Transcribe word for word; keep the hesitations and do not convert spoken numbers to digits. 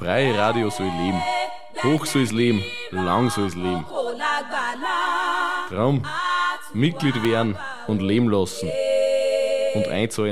freie Radio soll leben. Hoch soll es leben, lang soll es leben. Drum Mitglied werden und leben lassen und einzahlen